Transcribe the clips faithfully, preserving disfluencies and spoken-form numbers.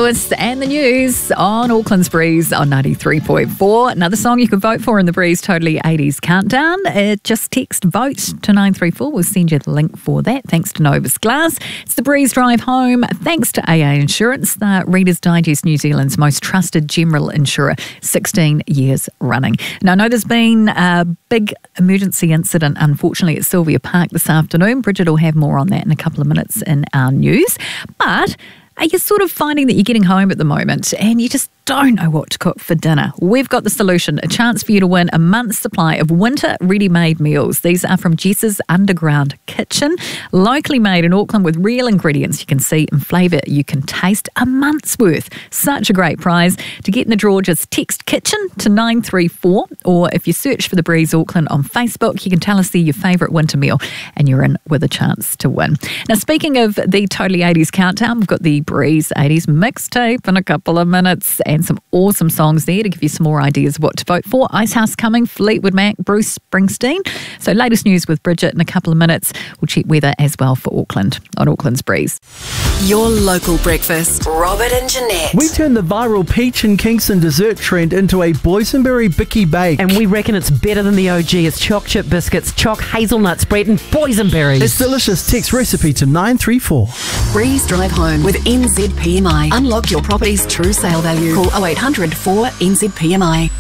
Lewis and the news on Auckland's Breeze on ninety-three point four. Another song you can vote for in the Breeze Totally eighties Countdown. Uh, just text VOTE to nine three four. We'll send you the link for that. Thanks to Novus Glass. It's the Breeze Drive Home. Thanks to A A Insurance, the Reader's Digest New Zealand's most trusted general insurer, sixteen years running. Now, I know there's been a big emergency incident, unfortunately, at Sylvia Park this afternoon. Bridget will have more on that in a couple of minutes in our news. But are you sort of finding that you're getting home at the moment and you just don't know what to cook for dinner? We've got the solution, a chance for you to win a month's supply of winter ready-made meals. These are from Jess's Underground Kitchen, locally made in Auckland with real ingredients you can see and flavour you can taste. A month's worth. Such a great prize. To get in the draw, just text kitchen to nine three four, or if you search for The Breeze Auckland on Facebook, you can tell us there your favourite winter meal and you're in with a chance to win. Now, speaking of the Totally eighties Countdown, we've got the Breeze eighties mixtape in a couple of minutes and some awesome songs there to give you some more ideas of what to vote for. Icehouse coming, Fleetwood Mac, Bruce Springsteen. So latest news with Bridget in a couple of minutes. We'll check weather as well for Auckland on Auckland's Breeze. Your local breakfast, Robert and Jeanette. We turned the viral peach and Kingston dessert trend into a boysenberry bicky bake. And we reckon it's better than the O G. It's choc chip biscuits, choc hazelnut spread and boysenberries. It's delicious. Text recipe to nine three four. Breeze Drive Home with N Z P M I. Unlock your property's true sale value. Call oh eight hundred four N Z P M I.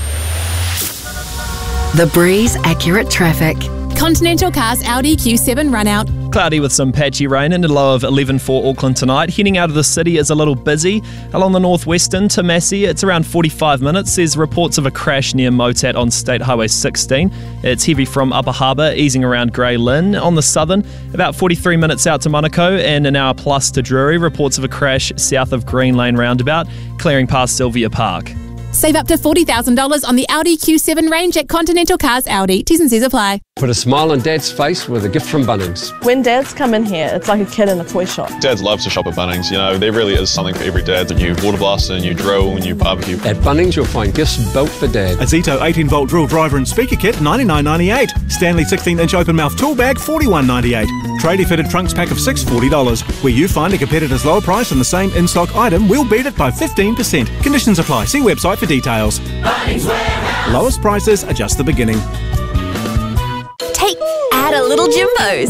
The Breeze Accurate Traffic. Continental Cars Audi Q seven run out. Cloudy with some patchy rain and a low of eleven for Auckland tonight. Heading out of the city is a little busy. Along the northwestern to Massey, it's around forty-five minutes. There's reports of a crash near Motat on State Highway sixteen. It's heavy from Upper Harbour, easing around Grey Lynn. On the southern, about forty-three minutes out to Manukau and an hour plus to Drury. Reports of a crash south of Green Lane roundabout, clearing past Sylvia Park. Save up to forty thousand dollars on the Audi Q seven range at Continental Cars Audi. T's and C's apply. Put a smile on Dad's face with a gift from Bunnings. When dads come in here, it's like a kid in a toy shop. Dads love to shop at Bunnings. You know, there really is something for every dad. A new water blaster, a new drill, a new barbecue. At Bunnings, you'll find gifts built for Dad. A Zito eighteen volt drill driver and speaker kit, ninety-nine ninety-eight. Stanley sixteen inch open mouth tool bag, forty-one ninety-eight. Tradie fitted trunks pack of six, forty dollars. Where you find a competitor's lower price on the same in-stock item, we'll beat it by fifteen percent. Conditions apply. See website for details. Bunnings Warehouse. Lowest prices are just the beginning. Take, add a little Jimbo's.